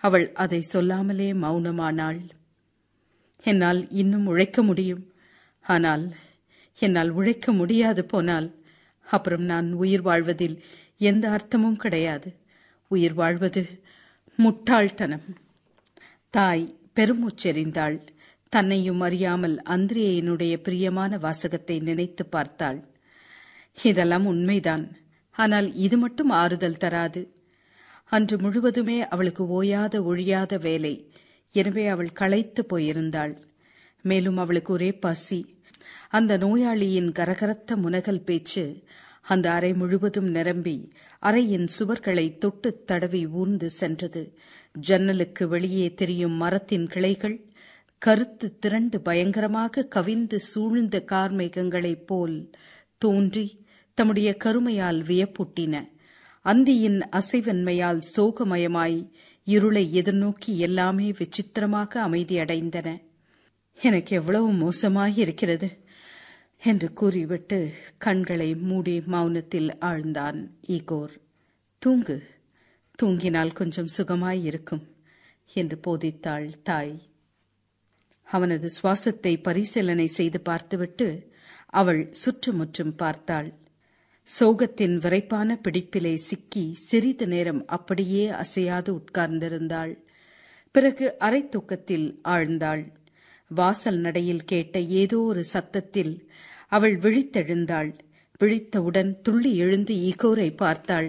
அவள் அதை சொல்லாமலே மௌனமானாள். என்னால் இன்னும் உழைக்க முடியும். ஆனால் என்னால் உழைக்க முடியாது போனால் அப்புறம் நான் உயிர் வாழ்வதில் எந்த அர்த்தமும் கிடையாது. உயிர் வாழ்வது முட்டாள்தனம். தாய் பெருமூச்செறிந்தாள். தன்னையும் அறியாமல் அந்திரேயனுடைய பிரியமான வாசகத்தை நினைத்து பார்த்தாள். இதெல்லாம் உண்மைதான். ஆனால் இது மட்டும் ஆறுதல் தராது. அன்று முழுவதுமே அவளுக்கு ஓயாத ஒழியாத வேலை. எனவே அவள் களைத்து போயிருந்தாள். மேலும் அவளுக்கு ஒரே பசி. அந்த நோயாளியின் கரகரத்த முனகல் பேச்சு அந்த அறை முழுவதும் நிரம்பி அறையின் சுவர்களை தொட்டு தடவி ஊர்ந்து சென்றது. ஜன்னலுக்கு வெளியே தெரியும் மரத்தின் கிளைகள் கருத்து திரண்டு பயங்கரமாக கவிந்து சூழ்ந்த கார்மேகங்களைப் போல் தோன்றி தம்முடைய கருமையால் வியப்பூட்டின. அந்தியின் அசைவன்மையால் சோகமயமாய் இருளை எதிர்நோக்கி எல்லாமே விசித்திரமாக அமைதியடைந்தன. எனக்கு எவ்வளவு மோசமாயிருக்கிறது என்று கூறிவிட்டு கண்களை மூடி மௌனத்தில் ஆழ்ந்தான் ஈகோர். தூங்கு, தூங்கினால் கொஞ்சம் சுகமாயிருக்கும் என்று போதித்தாள் தாய். அவனது சுவாசத்தை பரிசீலனை செய்து பார்த்துவிட்டு அவள் சுற்றுமுற்றும் பார்த்தாள். சோகத்தின் விரைப்பான பிடிப்பிலே சிக்கி சிறிது நேரம் அப்படியே அசையாது உட்கார்ந்திருந்தாள். பிறகு அரை தூக்கத்தில் ஆழ்ந்தாள். வாசல் நடையில் கேட்ட ஏதோ ஒரு சத்தத்தில் அவள் விழித்தெழுந்தாள். விழித்தவுடன் துள்ளி எழுந்து ஈகோரை பார்த்தாள்.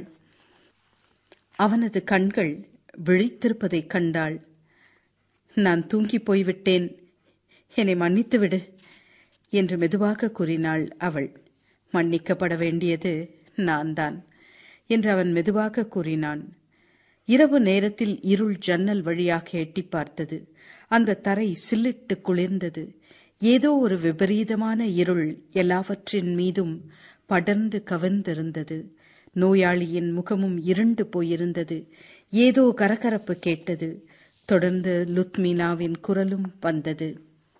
அவனது கண்கள் விழித்திருப்பதைக் கண்டாள். நான் தூங்கி போய்விட்டேன், என்னை மன்னித்துவிடு என்று மெதுவாக கூறினாள் அவள். மன்னிக்கப்பட வேண்டியது நான் தான் என்று அவன் மெதுவாக கூறினான். இரவு நேரத்தில் இருள் ஜன்னல் வழியாக எட்டி பார்த்தது. அந்த தரை சில்லிட்டு குளிர்ந்தது. ஏதோ ஒரு விபரீதமான இருள் எல்லாவற்றின் மீதும் படர்ந்து கவிழ்ந்திருந்தது. நோயாளியின் முகமும் இருண்டு போயிருந்தது. ஏதோ கரகரப்பு கேட்டது. தொடர்ந்து லுத்மினாவின் குரலும் வந்தது.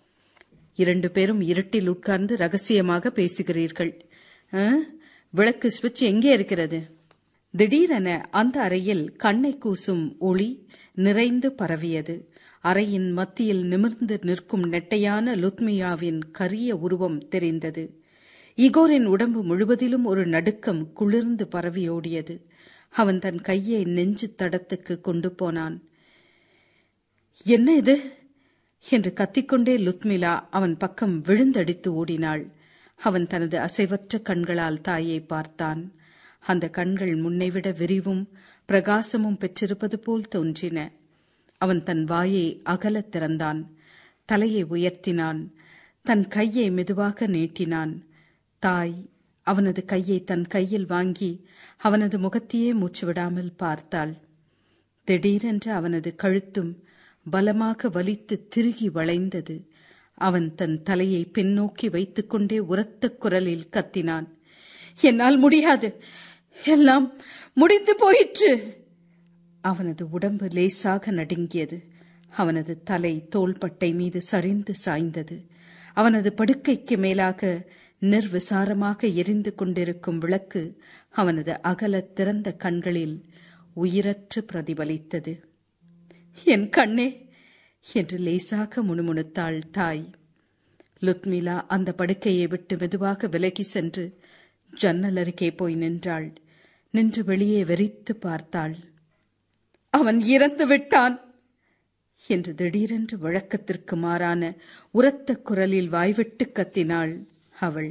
2 பேரும் இருட்டில் உட்கார்ந்து ரகசியமாக பேசுகிறீர்கள். விளக்கு சுவிட்ச் எங்கே இருக்கிறது? திடீரென அந்த அறையில் கண்ணை கூசும் ஒளி நிறைந்து பரவியது. அறையின் மத்தியில் நிமிர்ந்து நிற்கும் நெட்டையான லுத்மியாவின் கரிய உருவம் தெரிந்தது. ஈகோரின் உடம்பு முழுவதிலும் ஒரு நடுக்கம் குளிர்ந்து பரவியோடியது. அவன் தன் கையை நெஞ்சு தடத்துக்கு கொண்டு போனான். என்ன இது என்று கத்திக்கொண்டே லுத்மிலா அவன் பக்கம் விழுந்தடித்து ஓடினாள். அவன் தனது அசைவற்ற கண்களால் தாயை பார்த்தான். அந்த கண்கள் முன்னைவிட விரிவும் பிரகாசமும் பெற்றிருப்பது போல் தோன்றின. அவன் தன் வாயை அகலத் திறந்தான். தலையை உயர்த்தினான். தன் கையை மெதுவாக நீட்டினான். தாய் அவனது கையை தன் கையில் வாங்கி அவனது முகத்தையே மூச்சுவிடாமல் பார்த்தாள். திடீரென்று அவனது கழுத்தும் பலமாக வலித்து திருகி வளைந்தது. அவன் தன் தலையை பின்னோக்கி வைத்துக்கொண்டே உரத்த குரலில் கத்தினான். என்னால் முடியாது, எல்லாம் முடிந்து போயிற்று. அவனது உடம்பு லேசாக நடுங்கியது. அவனது தலை தோள்பட்டை மீது சரிந்து சாய்ந்தது. அவனது படுக்கைக்கு மேலாக நிர்விசாரமாக எரிந்து கொண்டிருக்கும் விளக்கு அவனது அகல திறந்த கண்களில் உயிரற்று பிரதிபலித்தது. என் கண்ணே என்று லேசாக முணுமுணுத்தாள் தாய். லுத்மிலா அந்த படுக்கையை விட்டு மெதுவாக விலகி சென்று ஜன்னல் அருகே போய் நின்றாள். நின்று வெளியே வெறித்து பார்த்தாள். அவன் இறந்து விட்டான் என்று திடீரென்று வழக்கத்திற்கு மாறான உரத்த குரலில் வாய்விட்டு கத்தினாள் அவள்.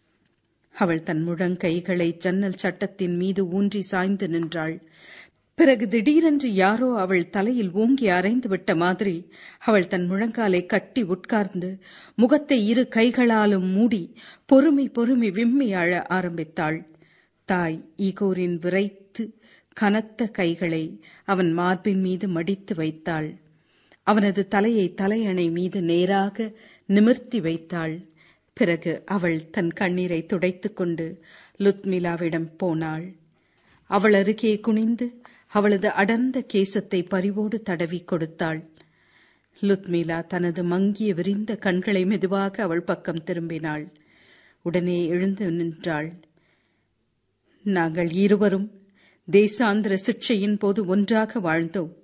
அவள் தன் முழங்கைகளை ஜன்னல் சட்டத்தின் மீது ஊன்றி சாய்ந்து நின்றாள். பிறகு திடீரென்று யாரோ அவள் தலையில் ஓங்கி அரைந்து விட்ட மாதிரி அவள் தன் முழங்காலை கட்டி உட்கார்ந்து முகத்தை 2 கைகளாலும் மூடி பொறுமை விம்மி அழ ஆரம்பித்தாள். தாய் ஈகோரின் விரைத்து கனத்த கைகளை அவன் மார்பின் மீது மடித்து வைத்தாள். அவனது தலையை தலையணை மீது நேராக நிமிர்த்தி வைத்தாள். பிறகு அவள் தன் கண்ணீரை துடைத்துக் கொண்டு லுத்மிலாவிடம் போனாள். அவள் அருகே குனிந்து அவளது அடர்ந்த கேசத்தை பரிவோடு தடவி கொடுத்தாள். லுத்மிலா தனது மங்கிய விரிந்த கண்களை மெதுவாக அவள் பக்கம் திரும்பினாள். உடனே எழுந்து நின்றாள். நாங்கள் இருவரும் தேசாந்திர சிக்ஷையின் போது ஒன்றாக வாழ்ந்தோம்.